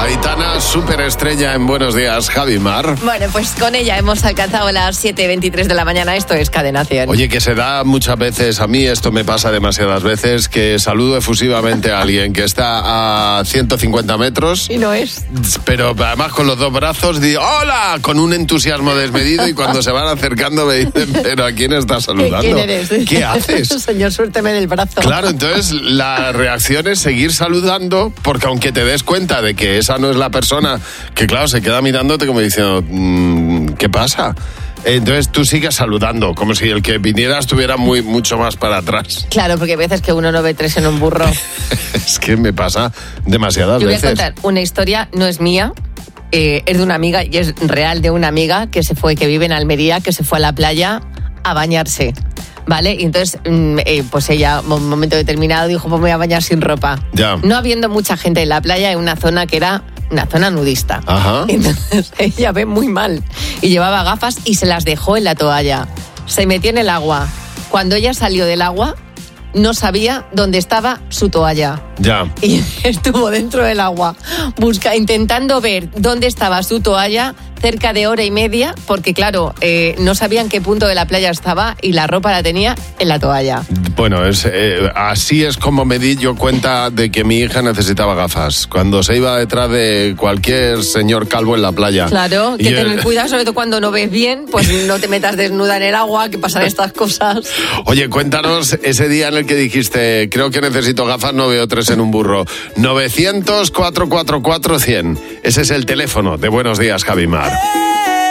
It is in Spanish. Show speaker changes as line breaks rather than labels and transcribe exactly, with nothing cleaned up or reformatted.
Aitana, superestrella en Buenos Días, Javi Mar.
Bueno, pues con ella hemos alcanzado las siete y veintitrés de la mañana. Esto es Cadena cien.
Oye, que se da muchas veces, a mí esto me pasa demasiadas veces, que saludo efusivamente a alguien que está a ciento cincuenta metros.
Y no es.
Pero además con los dos brazos digo, ¡hola! Con un entusiasmo desmedido y cuando se van acercando me dicen, ¿pero a quién estás saludando?
¿Quién eres?
¿Qué haces?
Señor, suélteme del brazo.
Claro, entonces la reacción es seguir saludando, porque aunque te des cuenta de que esa no es la persona, que claro, se queda mirándote como diciendo, mmm, ¿qué pasa? Entonces tú sigues saludando, como si el que viniera estuviera muy, mucho más para atrás.
Claro, porque hay veces que uno no ve tres en un burro.
Es que me pasa demasiadas
Yo
veces.
voy a contar una historia, no es mía, eh, es de una amiga y es real, de una amiga que se fue, que vive en Almería, que se fue a la playa a bañarse. ¿Vale? Y entonces, eh, pues ella, en un momento determinado, dijo, pues me voy a bañar sin ropa.
Ya.
No habiendo mucha gente en la playa, en una zona que era una zona nudista.
Ajá.
Entonces ella ve muy mal y llevaba gafas y se las dejó en la toalla. Se metió en el agua. Cuando ella salió del agua, no sabía dónde estaba su toalla.
Ya.
Y estuvo dentro del agua, busca, intentando ver dónde estaba su toalla, cerca de hora y media, porque claro, eh, no sabía en qué punto de la playa estaba y la ropa la tenía en la toalla.
Bueno, es, eh, así es como me di yo cuenta de que mi hija necesitaba gafas, cuando se iba detrás de cualquier señor calvo en la playa.
Claro, que
Y,
tener
eh,
cuidado, sobre todo cuando no ves bien, pues no te metas desnuda en el agua, que pasan estas cosas.
Oye, cuéntanos ese día en el que dijiste, creo que necesito gafas, no veo tres en un burro. novecientos, cuatrocientos cuarenta y cuatro, cien. Ese es el teléfono de Buenos Días, Javi Mar.